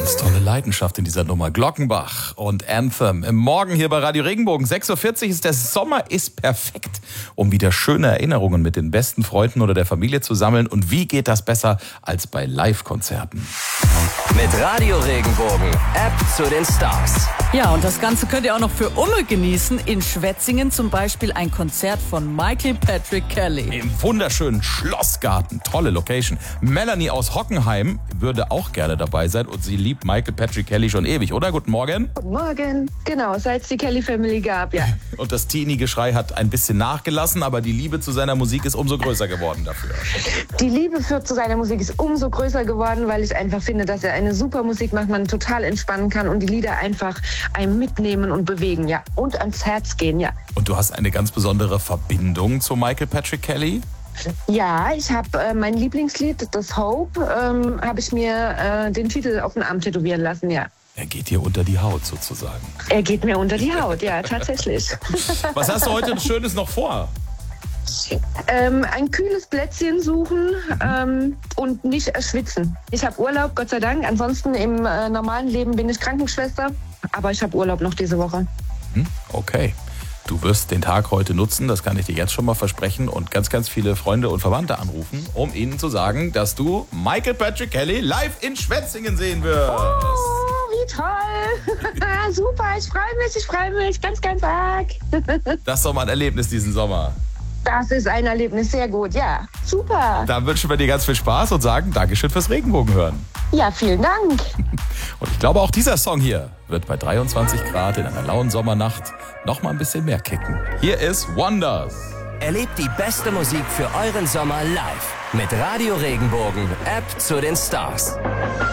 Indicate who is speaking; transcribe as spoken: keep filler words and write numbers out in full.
Speaker 1: Ganz tolle Leidenschaft in dieser Nummer. Glockenbach und Anthem. Im Morgen hier bei Radio Regenbogen. sechs Uhr vierzig ist der Sommer ist perfekt, um wieder schöne Erinnerungen mit den besten Freunden oder der Familie zu sammeln. Und wie geht das besser als bei Live-Konzerten?
Speaker 2: Mit Radio Regenbogen, App zu den Stars.
Speaker 3: Ja, und das Ganze könnt ihr auch noch für Umme genießen. In Schwetzingen zum Beispiel ein Konzert von Michael Patrick Kelly.
Speaker 1: Im wunderschönen Schlossgarten. Tolle Location. Melanie aus Hockenheim würde auch gerne dabei sein und sie liebt Michael Patrick Kelly schon ewig, oder? Guten Morgen.
Speaker 4: Guten Morgen. Genau, seit es die Kelly Family gab, ja.
Speaker 1: Und das Teenie-Geschrei hat ein bisschen nachgelassen, aber die Liebe zu seiner Musik ist umso größer geworden dafür.
Speaker 4: Die Liebe für zu seiner Musik ist umso größer geworden, weil ich einfach finde, dass er eine super Musik macht, man total entspannen kann und die Lieder einfach einem mitnehmen und bewegen, ja. Und ans Herz gehen, ja.
Speaker 1: Und du hast eine ganz besondere Verbindung zu Michael Patrick Kelly?
Speaker 4: Ja, ich habe äh, mein Lieblingslied, das Hope, ähm, habe ich mir äh, den Titel auf den Arm tätowieren lassen, ja.
Speaker 1: Er geht dir unter die Haut sozusagen.
Speaker 4: Er geht mir unter die Haut, ja, tatsächlich.
Speaker 1: Was hast du heute Schönes noch vor?
Speaker 4: Ähm, ein kühles Plätzchen suchen ähm, und nicht erschwitzen. Ich habe Urlaub, Gott sei Dank. Ansonsten im äh, normalen Leben bin ich Krankenschwester, aber ich habe Urlaub noch diese Woche.
Speaker 1: Hm, okay. Du wirst den Tag heute nutzen, das kann ich dir jetzt schon mal versprechen, und ganz, ganz viele Freunde und Verwandte anrufen, um ihnen zu sagen, dass du Michael Patrick Kelly live in Schwetzingen sehen wirst.
Speaker 4: Oh, wie toll! Super, ich freue mich, ich freue mich ganz, ganz arg.
Speaker 1: Das ist doch mal ein Erlebnis diesen Sommer.
Speaker 4: Das ist ein Erlebnis, sehr gut, ja. Super.
Speaker 1: Dann wünschen wir dir ganz viel Spaß und sagen Dankeschön fürs Regenbogenhören.
Speaker 4: Ja, vielen Dank.
Speaker 1: Und ich glaube, auch dieser Song hier wird bei dreiundzwanzig Grad in einer lauen Sommernacht noch mal ein bisschen mehr kicken. Hier ist Wonders.
Speaker 2: Erlebt die beste Musik für euren Sommer live. Mit Radio Regenbogen, App zu den Stars.